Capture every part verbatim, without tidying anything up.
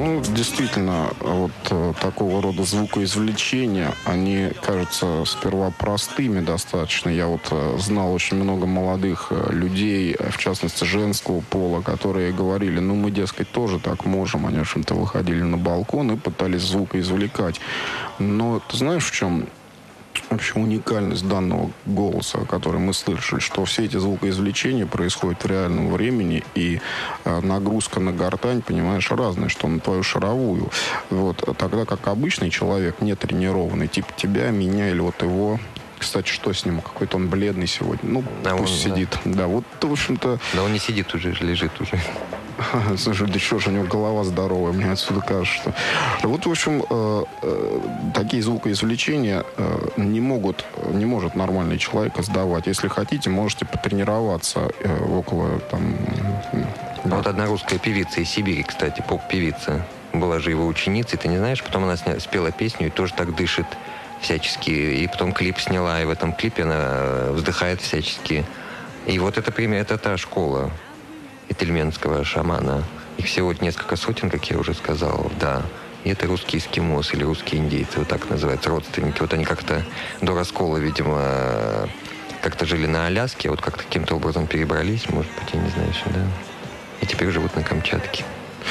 Ну, действительно, вот э, такого рода звукоизвлечения, они кажутся сперва простыми достаточно. Я вот э, знал очень много молодых э, людей, в частности, женского пола, которые говорили, ну, мы, дескать, тоже так можем. Они, в общем-то, выходили на балкон и пытались звукоизвлекать. Но ты знаешь, в чем вообще уникальность данного голоса, который мы слышали, что все эти звукоизвлечения происходят в реальном времени, и э, нагрузка на гортань, понимаешь, разная, что на твою шаровую. Вот. Тогда как обычный человек, не тренированный, типа тебя, меня или вот его... Кстати, что с ним? Какой-то он бледный сегодня. Ну, а пусть он, сидит. Да. да, вот, в общем-то... Да он не сидит уже, лежит уже. Слушай, да что ж, у него голова здоровая, мне отсюда кажется, что... Вот, в общем, э, э, такие звукоизвлечения э, не могут, не может нормальный человек издавать. Если хотите, можете потренироваться э, около, там... Да. Вот одна русская певица из Сибири, кстати, поп-певица, была же его ученицей, ты не знаешь? Потом она сня... спела песню и тоже так дышит всячески. И потом клип сняла, и в этом клипе она вздыхает всячески. И вот это пример, это та школа ительменского шамана. Их всего несколько сотен, как я уже сказал, да. И это русские эскимосы или русские индейцы, вот так называются, родственники. Вот они как-то до раскола, видимо, как-то жили на Аляске, вот как-то каким-то образом перебрались, может быть, я не знаю еще, да. И теперь живут на Камчатке.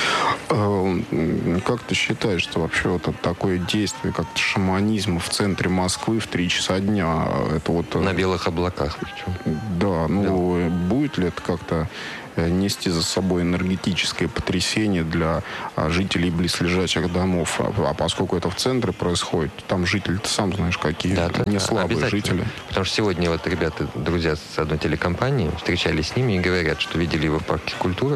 Как ты считаешь, что вообще вот это такое действие, как шаманизм в центре Москвы в три часа дня, это вот... На белых облаках причем. Да, ну, да. Будет ли это как-то нести за собой энергетическое потрясение для жителей близлежащих домов? А поскольку это в центре происходит, там жители, ты сам знаешь, какие, да, не слабые жители. Потому что сегодня вот ребята, друзья с одной телекомпании, встречались с ними и говорят, что видели его в парке культуры.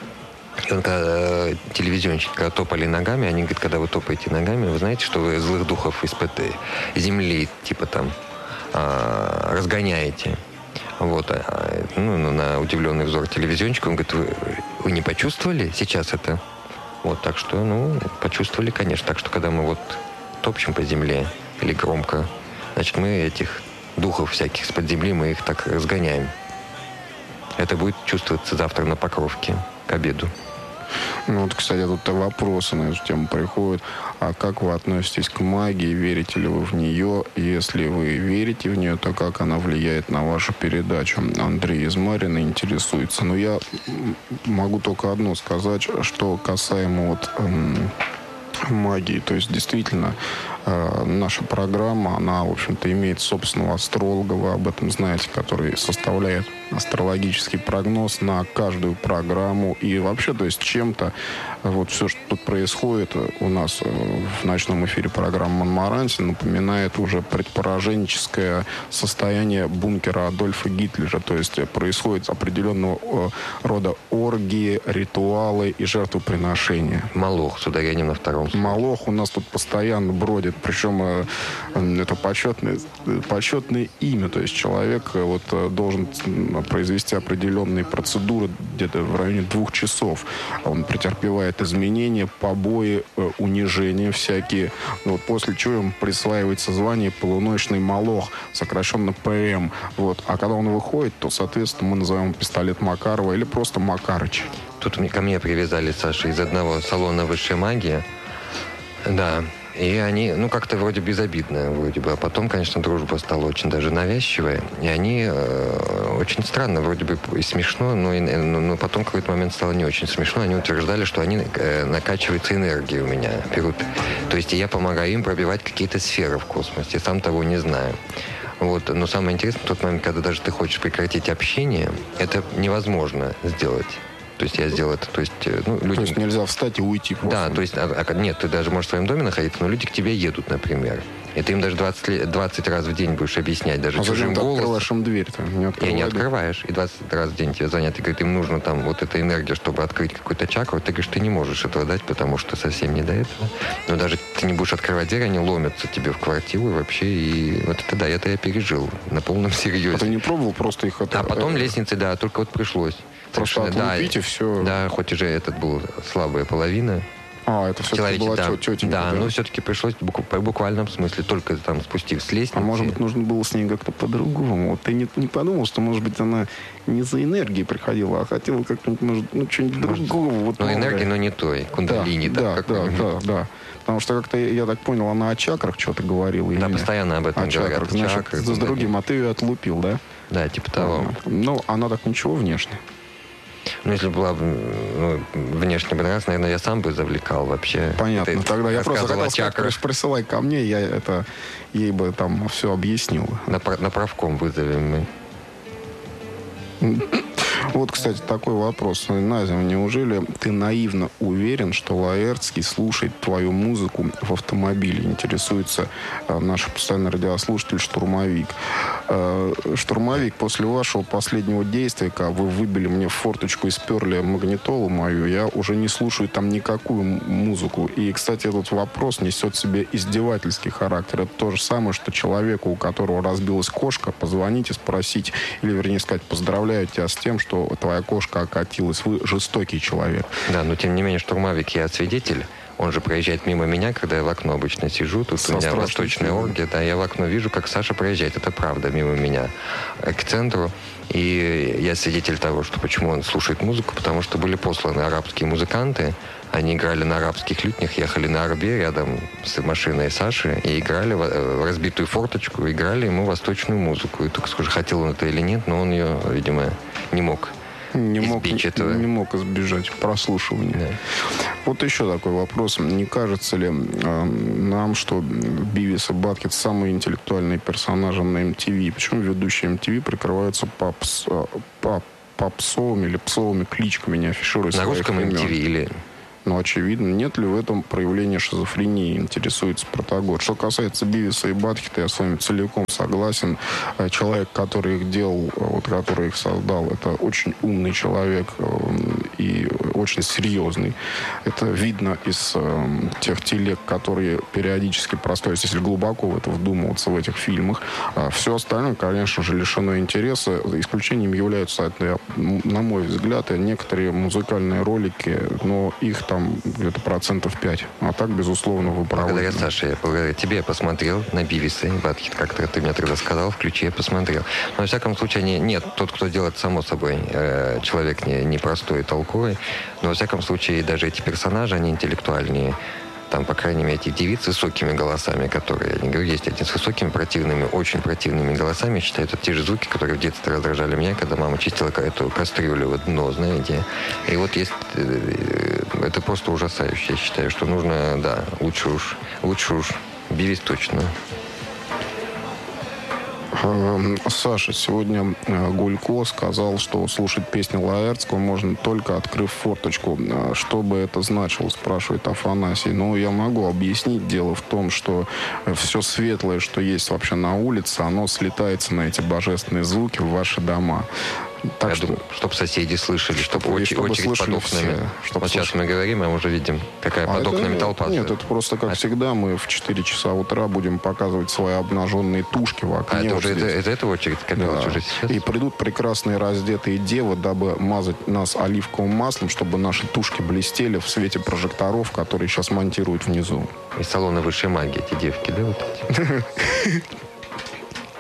И он, когда телевизионщики, когда топали ногами, они говорят, когда вы топаете ногами, вы знаете, что вы злых духов из-под земли, типа там, а, разгоняете. Вот. А, ну, на удивленный взор телевизионщика, он говорит, вы, вы не почувствовали сейчас это? Вот, так что, ну, почувствовали, конечно. Так что, когда мы вот топчем по земле или громко, значит, мы этих духов всяких из-под земли, мы их так разгоняем. Это будет чувствоваться завтра на Покровке к обеду. Ну вот, кстати, тут вопросы на эту тему приходят. А как вы относитесь к магии? Верите ли вы в нее? Если вы верите в нее, то как она влияет на вашу передачу? Андрей из Марина интересуется. Но я могу только одно сказать, что касаемо вот эм, магии. То есть, действительно, э, наша программа, она, в общем-то, имеет собственного астролога, вы об этом знаете, который составляет астрологический прогноз на каждую программу. И вообще, то есть, чем-то вот все, что тут происходит у нас в ночном эфире программы «Монмаранси», напоминает уже предпораженческое состояние бункера Адольфа Гитлера. То есть, происходит определенного рода оргии, ритуалы и жертвоприношения. Молох с ударением на втором. Молох у нас тут постоянно бродит. Причем э, это почетное, почетное имя. То есть человек э, вот, должен произвести определенные процедуры где-то в районе двух часов. Он претерпевает изменения, побои, э, унижения всякие. Вот, после чего ему присваивается звание полуночный молох, сокращенно ПМ. Вот. А когда он выходит, то, соответственно, мы называем пистолет Макарова или просто Макарыч. Тут ко мне привязали, Саша, из одного салона «Высшая магия». Да, и они, ну, как-то вроде безобидно, вроде бы. А потом, конечно, дружба стала очень даже навязчивая. И они э, очень странно, вроде бы и смешно, но, и, но, но потом в какой-то момент стало не очень смешно. Они утверждали, что они э, накачиваются энергией у меня, берут. То есть я помогаю им пробивать какие-то сферы в космосе, сам того не знаю. Вот. Но самое интересное, в тот момент, когда даже ты хочешь прекратить общение, это невозможно сделать. То есть я сделал это, то есть, ну, люди... То есть нельзя встать и уйти просто? Да, то есть, а, а, нет, ты даже можешь в своем доме находиться, но люди к тебе едут, например. И ты им даже двадцать, двадцать раз в день будешь объяснять, даже а чужим голосом. А зачем ты открываешь им дверь-то? Не, и не открываешь. И двадцать раз в день тебе звонят и говорят, им нужно там вот эта энергия, чтобы открыть какую-то чакру. Ты говоришь, ты не можешь этого дать, потому что совсем не до этого. Но даже ты не будешь открывать дверь, они ломятся тебе в квартиру и вообще. И вот это, да, это я пережил на полном серьезе. А ты не пробовал просто их... А потом лестницы, да, только вот пришлось. Просто отлупить, да, и все. Да, хоть уже этот был слабая половина. А, это все-таки была да, тетенька. Да, да, но все-таки пришлось в буквальном смысле, только там спустив с лестницы. А может быть, нужно было с ней как-то по-другому? Вот ты не, не подумал, что, может быть, она не за энергией приходила, а хотела как-нибудь, может, ну, что-нибудь другого. Вот, ну, энергия, но не той, кундалини. Да, да, да, да, да. Потому что как-то, я так понял, она о чакрах что-то говорила. Да, постоянно об этом о говорят. Чакрах, значит, чакрах, с другим, а ты ее отлупил, да? Да, типа того. Ну, она так ничего внешне. Ну, если была ну, внешне бы нравилась, наверное, я сам бы завлекал вообще. Понятно. Это, Тогда я просто хотел сказать, присылай ко мне, я это ей бы там все объяснил. На, на правком вызовем мы. Вот, кстати, такой вопрос. Назим, неужели ты наивно уверен, что Лаэртский слушает твою музыку в автомобиле? Интересуется э, наш постоянный радиослушатель Штурмовик. Э, Штурмовик, после вашего последнего действия, когда вы выбили мне в форточку и сперли магнитолу мою, я уже не слушаю там никакую музыку. И, кстати, этот вопрос несет в себе издевательский характер. Это то же самое, что человеку, у которого разбилась кошка, позвонить и спросить, или, вернее сказать, поздравляю тебя с тем, что твоя кошка окатилась. Вы жестокий человек. Да, но тем не менее, Штурмовик, я свидетель. Он же проезжает мимо меня, когда я в окно обычно сижу. Тут Со у меня восточная оргия. Да, я в окно вижу, как Саша проезжает. Это правда, мимо меня к центру. И я свидетель того, что почему он слушает музыку, потому что были посланы арабские музыканты. Они играли на арабских лютнях, ехали на арбе рядом с машиной Саши и играли в разбитую форточку, играли ему восточную музыку. И только скажи, хотел он это или нет, но он ее, видимо, не мог. Не мог, этого. не мог избежать прослушивания. Да. Вот еще такой вопрос. Не кажется ли э, нам, что Бивис и Батхед самые интеллектуальные персонажи на эм ти ви? Почему ведущие эм ти ви прикрываются попс, пап, попсовыми или псовыми кличками, не афишируя на своих русском имен? эм ти ви или... Ну, очевидно, нет ли в этом проявления шизофрении, интересуется Протагор. Что касается Бивиса и Батхеда, я с вами целиком согласен. Человек, который их делал, вот, который их создал, это очень умный человек и очень серьезный. Это видно из э, тех телег, которые периодически простроятся, если глубоко в это вдумываться в этих фильмах. А все остальное, конечно же, лишено интереса. Исключением являются, это, на мой взгляд, некоторые музыкальные ролики, но их там где-то процентов пять. А так, безусловно, вы правы. Благодаря Саше, я благодаря тебе я посмотрел на Бивиса и Батхед, как-то ты мне тогда сказал, включи, я посмотрел. Но, во всяком случае, они, нет, тот, кто делает, само собой, э, человек не, не простой и толковый, но, во всяком случае, даже эти персонажи, они интеллектуальнее. Там, по крайней мере, эти девицы с высокими голосами, которые, я не говорю, есть один с высокими противными, очень противными голосами, считаю, это те же звуки, которые в детстве раздражали меня, когда мама чистила эту кастрюлю в дно, знаете. И вот есть, это просто ужасающе, я считаю, что нужно, да, лучше уж, лучше уж Бивис точно. Саша, сегодня Гулько сказал, что слушать песни Лаэртского можно только открыв форточку. Что бы это значило, спрашивает Афанасий. Ну, я могу объяснить. Дело в том, что все светлое, что есть вообще на улице, оно слетается на эти божественные звуки в ваши дома. Так Я что, думаю, чтобы соседи слышали, чтобы, чтобы, очередь, чтобы очередь под окнами. Все, чтобы вот сейчас мы говорим, а мы уже видим, какая а под окнами это, толпа. Нет, это просто, как а всегда, мы в четыре часа утра будем показывать свои обнаженные тушки в окне. А это вот уже это, это, это очередь копилась да. уже сейчас? И придут прекрасные раздетые девы, дабы мазать нас оливковым маслом, чтобы наши тушки блестели в свете прожекторов, которые сейчас монтируют внизу. Из салона высшей магии эти девки, да, вот эти?